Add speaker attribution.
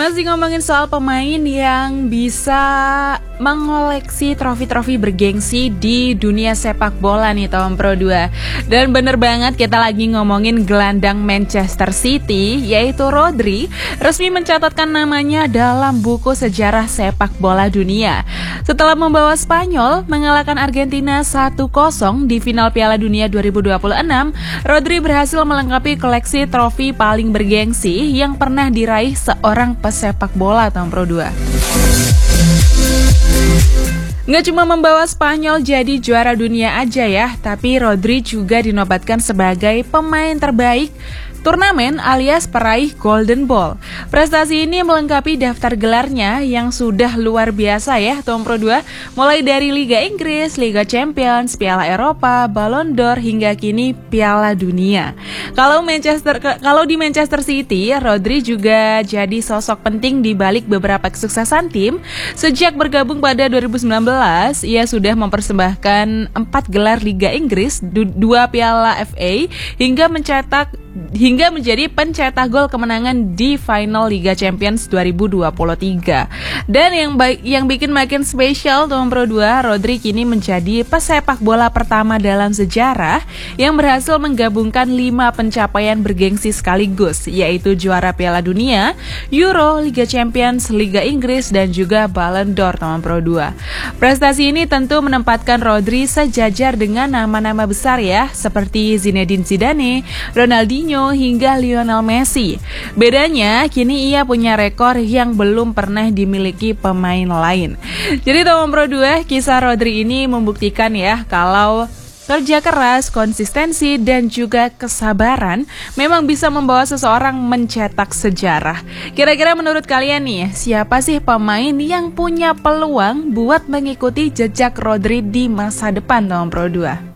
Speaker 1: Masih ngomongin soal pemain yang bisa mengoleksi trofi-trofi bergengsi di dunia sepak bola nih Tom Pro 2. Dan bener banget kita lagi ngomongin gelandang Manchester City yaitu Rodri resmi mencatatkan namanya dalam buku sejarah sepak bola dunia. Setelah membawa Spanyol mengalahkan Argentina 1-0 di final Piala Dunia 2026, Rodri berhasil melengkapi koleksi trofi paling bergengsi yang pernah diraih seorang pesepak bola Tom Pro 2. Nggak cuma membawa Spanyol jadi juara dunia aja ya, tapi Rodri juga dinobatkan sebagai pemain terbaik turnamen alias peraih Golden Ball. Prestasi ini melengkapi daftar gelarnya yang sudah luar biasa ya Tom Pro 2, mulai dari Liga Inggris, Liga Champions, Piala Eropa, Ballon d'Or hingga kini Piala Dunia. Kalau di Manchester City, Rodri juga jadi sosok penting di balik beberapa kesuksesan tim. Sejak bergabung pada 2019, ia sudah mempersembahkan 4 gelar Liga Inggris, 2 Piala FA hingga menjadi pencetak gol kemenangan di final Liga Champions 2023. Dan yang bikin makin spesial Tom Pro 2, Rodri kini menjadi pesepak bola pertama dalam sejarah yang berhasil menggabungkan 5 pencapaian bergengsi sekaligus, yaitu juara Piala Dunia, Euro, Liga Champions, Liga Inggris, dan juga Ballon d'Or Tom Pro 2. Prestasi ini tentu menempatkan Rodri sejajar dengan nama-nama besar ya, seperti Zinedine Zidane, Ronaldinho, hingga Lionel Messi. Bedanya, kini ia punya rekor yang belum pernah dimiliki pemain lain. Jadi Tom Pro 2, kisah Rodri ini membuktikan ya kalau kerja keras, konsistensi, dan juga kesabaran memang bisa membawa seseorang mencetak sejarah. Kira-kira menurut kalian nih, siapa sih pemain yang punya peluang buat mengikuti jejak Rodri di masa depan Tom Pro 2?